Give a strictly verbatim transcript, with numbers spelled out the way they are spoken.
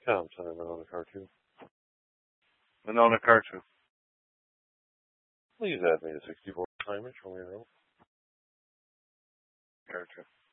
Tom, son of Winona Cartoon. Winona Cartoon. Please add me to sixty-four Hamish when we know. Cartoon.